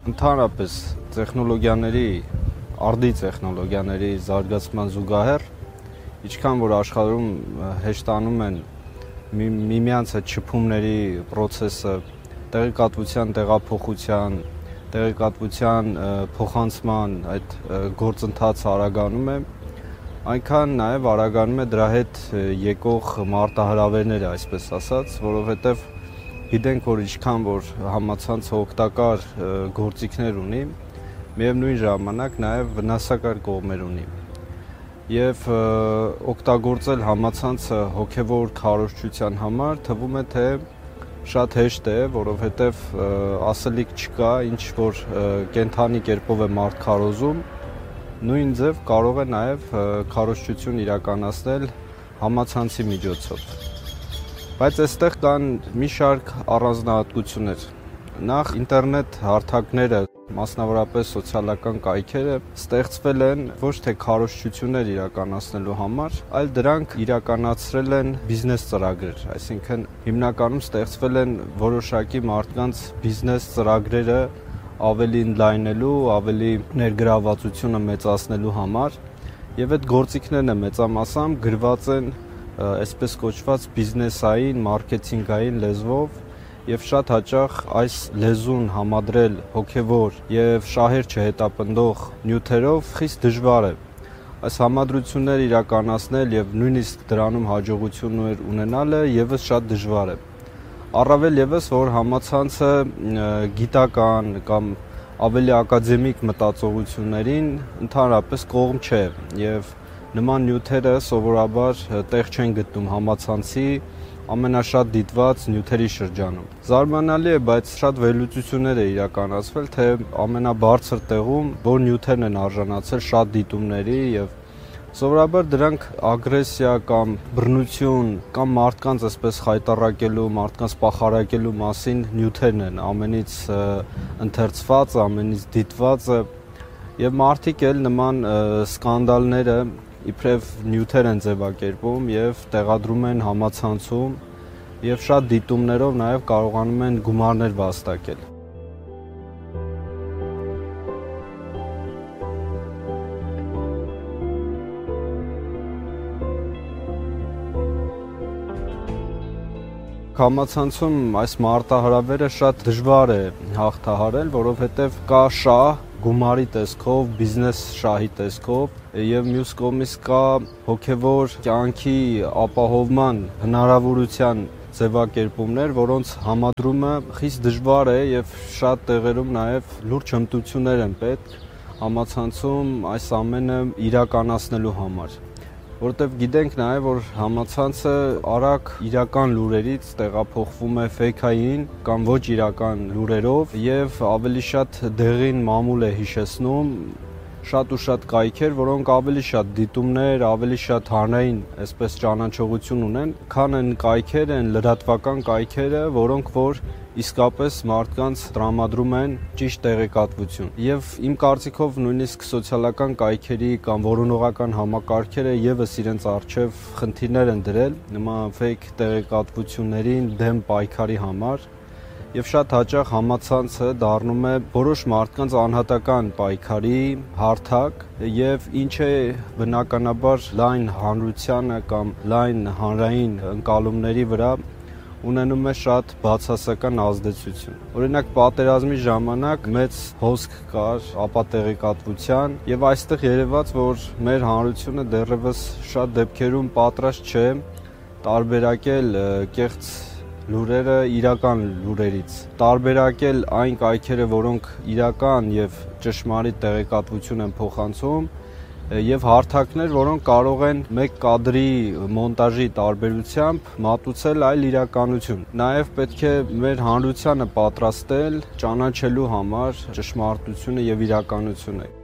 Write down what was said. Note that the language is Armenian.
Ընդհանրապես արդի տեխնոլոգիաների զարգացման զուգահեռ, ինչքան որ աշխարհում հեշտանում են միմյանց հետ շփումների process-ը, տեղեկատվության տեղափոխության, տեղեկատվության փոխանցման այդ գործընթացը արագանում է, այնքան նաև արագանում է դրա հետ եկող մարտահրավերները, այսպես ասած, որովհետև գիտենք, որ ինչքան որ համացանցը օգտակար գործիքներ ունի, միևնույն ժամանակ նաև վնասակար կողմեր ունի։ Եվ օգտագործել համացանցը հոգևոր քարոզչության համար թվում է, թե շատ հեշտ է, որովհետև ասելիք չկա, ինչ որ կենդանի կերպով է մարդ քարոզում, նույն ձև կարող է նաև քարոզչություն իրականացնել համացանցի միջոցով։ Բայց այստեղ կան մի շարք առանձնահատկություններ։ Նախ ինտերնետ հարթակները, մասնավորապես սոցիալական կայքերը ստեղծվել են ոչ թե քարոզչություններ իրականացնելու համար, այլ դրանք իրականացրել են բիզնես ծրագրեր, այսինքն հիմնականում ստեղծվել են որոշակի մարդկանց բիզնես ծրագրերը ավելի ընդլայնելու, ավելի ներգրավվածությունը մեծացնելու համար, եւ այդ գործիքներն մեծամասամբ գրված են այսպես կոչված բիզնեսային, մարքեթինգային լեզվով եւ շատ հաճախ այս լեզուն համադրել հոգեվոր եւ շահեր չհետապնդող նյութերով խիստ դժվար է։ Այս համադրությունները իրականացնել եւ նույնիսկ դրանում հաջողություններ ունենալը եւս շատ դժվար է։ Առավել եւս, որ համացանցը գիտական կամ ավելի ակադեմիկ մտածողություններին ընդհանրապես կողմ չէ եւ նման նյութերը սովորաբար տեղ չեն գտնում համացանցի ամենաշատ դիտված նյութերի շրջանում։ Զարմանալի է, բայց շատ վերլուծություններ է իրականացվել, թե ամենաբարձր տեղում որ նյութերն են արժանացել շատ դիտումների եւ սովորաբար դրանք ագրեսիա կամ բռնություն կամ մարդկանց այսպես խայտառակելու, մարդկանց պախարակելու մասին նյութերն են, ամենից ընթերցված, ամենից դիտվածը եւ մարդիկ էլ նման սկանդալները իբրև նյութեր են ձևակերպում եւ տեղադրում են համացանցում եւ շատ դիտումներով նաեւ կարողանում են գումարներ վաստակել։ Համացանցում այս մարտահրավերը շատ դժվար է հաղթահարել, որովհետև կա շահ գումարի տեսքով, բիզնես շահի տեսքով եւ մյուս կողմից կա հոգեվոր կյանքի ապահովման հնարավորության ձևակերպումներ, որոնց համադրումը խիստ դժվար է եւ շատ տեղերում նաեւ լուրջ հմտություններ են պետք համացանցում այս ամենը իրականացնելու համար։ Որտեվ գիտենք նաև, որ համացանցը արագ իրական լուրերից տեղափոխվում է ֆեյքային կամ ոչ իրական լուրերով եւ ավելի շատ դեղին մամուլ է հիշեցնում շատ ու շատ կայքեր, որոնք ավելի շատ դիտումներ, ավելի շատ հանրային այսպես ճանաչողություն ունեն, քան են կայքերը, են լրատվական կայքերը, որոնք որ իսկապես մարդկանց տրամադրում են ճիշտ տեղեկատվություն։ Եվ իմ կարծիքով նույնիսկ սոցիալական կայքերի կամ որոնողական համակարգերը եւս իրենց առջև խնդիրներ են դրել նման ֆեյք տեղեկատվություններին դեմ պայքարի համար։ Եվ շատ հաճախ համացանցը դառնում է որոշ մարդկանց անհատական պայքարի հարթակ եւ ինչ է բնականաբար լայն հանրությանը կամ լայն հանրային ընկալումների վրա ունենում է շատ բացասական ազդեցություն։ Օրինակ պատերազմի ժամանակ մեծ հոսք կար ապատեղեկատվության եւ այստեղ երևաց, որ մեր հանրությունը դեռևս շատ դեպքերում պատրաստ չէ տարբերակել կեղծ լուրերը իրական լուրերից, տարբերակել այն կայքերը, որոնք իրական եւ ճշմարիտ տեղեկատվություն են փոխանցում եւ հարթակներ, որոնք կարող են մեկ կադրի մոնտաժի տարբերությամբ մատուցել այլ իրականություն։ Նաեւ պետք է մեր հանրությանը պատրաստել ճանաչելու համար ճշմարտությունը եւ իրականությունը։